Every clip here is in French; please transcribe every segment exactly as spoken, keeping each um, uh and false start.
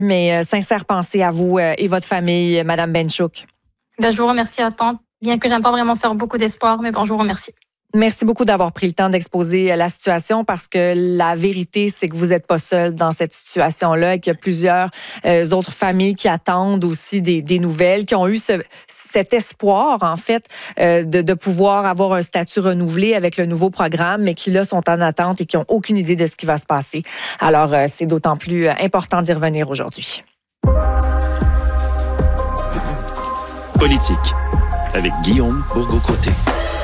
Mais euh, sincère pensée à vous euh, et votre famille, Madame Benchouk. Ben, je vous remercie à temps, bien que j'aime pas vraiment faire beaucoup d'espoir, mais bon, je vous remercie. Merci beaucoup d'avoir pris le temps d'exposer la situation parce que la vérité, c'est que vous n'êtes pas seul dans cette situation-là et qu'il y a plusieurs euh, autres familles qui attendent aussi des, des nouvelles, qui ont eu ce, cet espoir, en fait, euh, de, de pouvoir avoir un statut renouvelé avec le nouveau programme, mais qui, là, sont en attente et qui n'ont aucune idée de ce qui va se passer. Alors, euh, c'est d'autant plus important d'y revenir aujourd'hui. Politique, avec Guillaume Bourgault-Côté.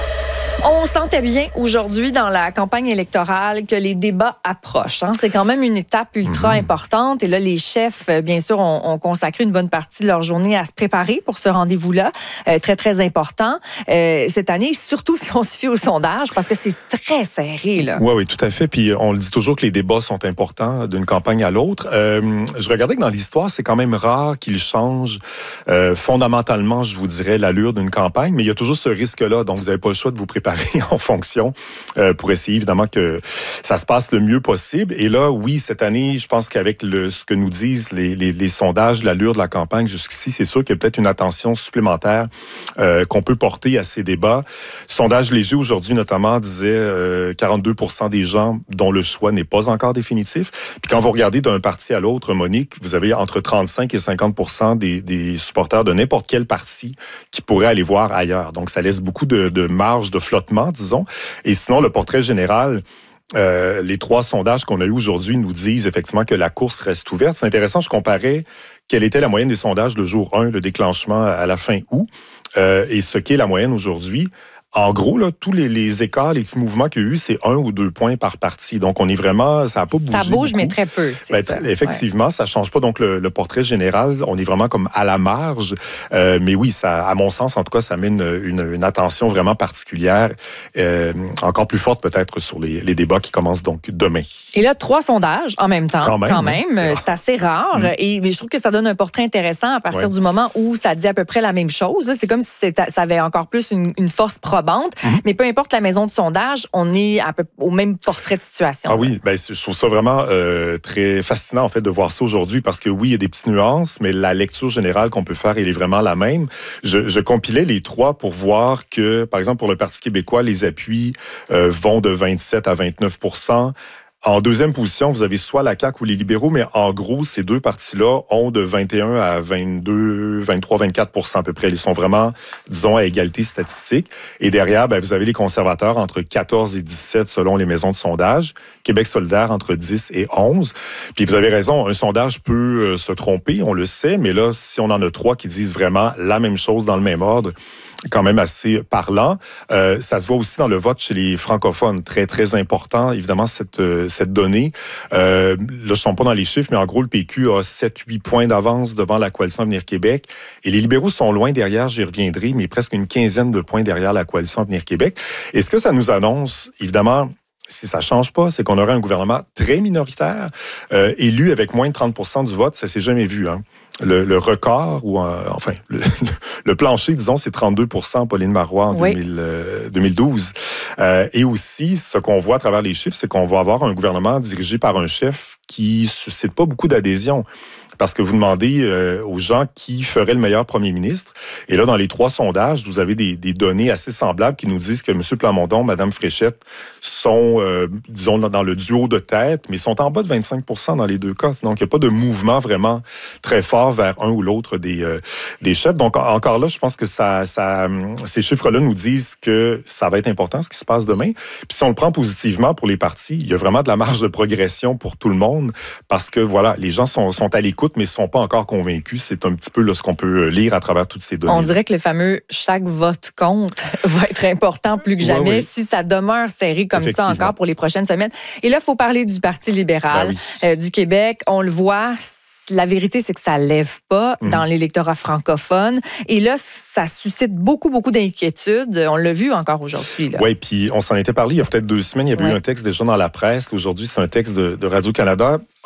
On sentait bien aujourd'hui dans la campagne électorale que les débats approchent. Hein. C'est quand même une étape ultra mmh. importante. Et là, les chefs, bien sûr, ont, ont consacré une bonne partie de leur journée à se préparer pour ce rendez-vous-là. Euh, très, très important euh, cette année, surtout si on se fie au sondage, parce que c'est très serré. Là. Oui, oui, tout à fait. Puis on le dit toujours que les débats sont importants d'une campagne à l'autre. Euh, je regardais que dans l'histoire, c'est quand même rare qu'ils changent euh, fondamentalement, je vous dirais, l'allure d'une campagne, mais il y a toujours ce risque-là. Donc, vous n'avez pas le choix de vous préparer en fonction euh, pour essayer évidemment que ça se passe le mieux possible. Et là, oui, cette année, je pense qu'avec le, ce que nous disent les, les, les sondages, l'allure de la campagne jusqu'ici, c'est sûr qu'il y a peut-être une attention supplémentaire euh, qu'on peut porter à ces débats. Sondage léger aujourd'hui, notamment, disait euh, quarante-deux pour cent des gens dont le choix n'est pas encore définitif. Puis quand vous regardez d'un parti à l'autre, Monique, vous avez entre trente-cinq et cinquante pour cent des, des supporters de n'importe quel parti qui pourraient aller voir ailleurs. Donc, ça laisse beaucoup de, de marge de flottement, disons. Et sinon, le portrait général, euh, les trois sondages qu'on a eus aujourd'hui nous disent effectivement que la course reste ouverte. C'est intéressant, je comparais quelle était la moyenne des sondages le jour un, le déclenchement à la fin août, euh, et ce qu'est la moyenne aujourd'hui. En gros, là, tous les, les écarts, les petits mouvements qu'il y a eu, c'est un ou deux points par parti. Donc, on est vraiment... Ça n'a pas bougé. Ça bouge, beaucoup. Mais très peu, c'est ben, ça. Effectivement, ouais. Ça ne change pas. Donc, le, le portrait général, on est vraiment comme à la marge. Euh, mais oui, ça, à mon sens, en tout cas, ça met une, une, une attention vraiment particulière, euh, encore plus forte peut-être sur les, les débats qui commencent donc demain. Et là, trois sondages en même temps. Quand même. Quand même. C'est, c'est assez rare. Mmh. Et mais je trouve que ça donne un portrait intéressant à partir ouais. du moment où ça dit à peu près la même chose. C'est comme si ça avait encore plus une, une force probante. Mmh. Mais peu importe la maison de sondage, on est à peu, au même portrait de situation. Ah oui, ben, je trouve ça vraiment euh, très fascinant en fait de voir ça aujourd'hui parce que oui, il y a des petites nuances, mais la lecture générale qu'on peut faire, elle est vraiment la même. Je, je compilais les trois pour voir que, par exemple, pour le Parti québécois, les appuis euh, vont de vingt-sept à vingt-neuf pour cent. En deuxième position, vous avez soit la C A Q ou les libéraux, mais en gros, ces deux partis-là ont de vingt et un à vingt-deux, vingt-trois, vingt-quatre pour cent à peu près. Ils sont vraiment, disons, à égalité statistique. Et derrière, ben, vous avez les conservateurs entre quatorze et dix-sept selon les maisons de sondage. Québec solidaire entre dix et onze. Puis vous avez raison, un sondage peut euh, se tromper, on le sait, mais là, si on en a trois qui disent vraiment la même chose dans le même ordre, quand même assez parlant. Euh, ça se voit aussi dans le vote chez les francophones, très, très important, évidemment, cette, euh, cette donnée. Euh, là, je ne suis pas dans les chiffres, mais en gros, le P Q a sept huit points d'avance devant la Coalition Avenir Québec. Et les libéraux sont loin derrière, j'y reviendrai, mais presque une quinzaine de points derrière la Coalition Avenir Québec. Et ce que ça nous annonce, évidemment, si ça ne change pas, c'est qu'on aurait un gouvernement très minoritaire, euh, élu avec moins de trente pour cent du vote. Ça ne s'est jamais vu. Hein. Le, le record, ou euh, enfin, le, le plancher, disons, c'est trente-deux pour cent Pauline Marois en oui. deux mille, euh, deux mille douze. Euh, et aussi, ce qu'on voit à travers les chiffres, c'est qu'on va avoir un gouvernement dirigé par un chef qui ne suscite pas beaucoup d'adhésion. Parce que vous demandez euh, aux gens qui ferait le meilleur premier ministre. Et là, dans les trois sondages, vous avez des, des données assez semblables qui nous disent que M. Plamondon, Mme Fréchette sont, euh, disons, dans le duo de tête, mais sont en bas de vingt-cinq pour cent dans les deux cas. Donc, il n'y a pas de mouvement vraiment très fort vers un ou l'autre des, euh, des chefs. Donc, encore là, je pense que ça, ça, ces chiffres-là nous disent que ça va être important, ce qui se passe demain. Puis si on le prend positivement pour les partis, il y a vraiment de la marge de progression pour tout le monde parce que, voilà, les gens sont, sont à l'écoute, mais ne sont pas encore convaincus. C'est un petit peu là, ce qu'on peut lire à travers toutes ces données. On dirait que le fameux « chaque vote compte » va être important plus que jamais oui, oui. si ça demeure serré comme ça encore pour les prochaines semaines. Et là, il faut parler du Parti libéral ben oui. euh, du Québec. On le voit, la vérité, c'est que ça ne lève pas mmh. dans l'électorat francophone. Et là, ça suscite beaucoup, beaucoup d'inquiétudes. On l'a vu encore aujourd'hui. Oui, puis on s'en était parlé il y a peut-être deux semaines. Il y avait ouais. eu un texte déjà dans la presse. Aujourd'hui, c'est un texte de, de Radio-Canada.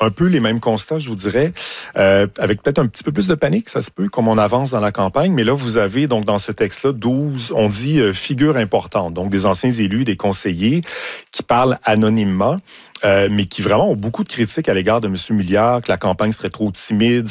un peu les mêmes constats, je vous dirais, euh, avec peut-être un petit peu plus de panique, ça se peut, comme on avance dans la campagne. Mais là, vous avez donc dans ce texte-là douze, on dit euh, figures importantes, donc des anciens élus, des conseillers qui parlent anonymement. Euh, mais qui vraiment ont beaucoup de critiques à l'égard de M. Milliard, que la campagne serait trop timide,